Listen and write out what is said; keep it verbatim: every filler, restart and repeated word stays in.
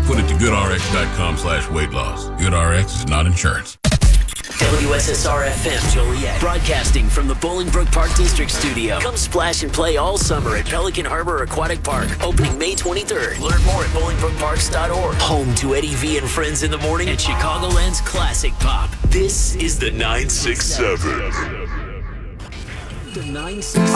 put it to goodrx.com slash weight loss. GoodRx is not insurance. W S S R F M Joliet, broadcasting from the Bolingbrook Park District Studio. Come splash and play all summer at Pelican Harbor Aquatic Park, opening May twenty-third. Learn more at bolingbrook parks dot org. Home to Eddie V and Friends in the Morning and Chicagoland's classic pop. This is the nine six seven. The nine six seven.